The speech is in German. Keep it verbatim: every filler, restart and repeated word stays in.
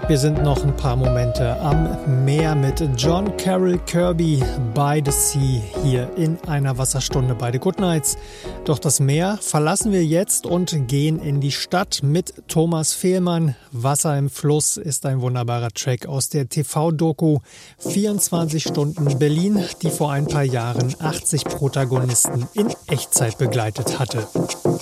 Wir sind noch ein paar Momente am Meer mit John Carroll Kirby by the Sea hier in einer Wasserstunde bei The Good Nights. Doch das Meer verlassen wir jetzt und gehen in die Stadt mit Thomas Fehlmann. Wasser im Fluss ist ein wunderbarer Track aus der T V-Doku vierundzwanzig Stunden Berlin, die vor ein paar Jahren achtzig Protagonisten in Echtzeit begleitet hatte.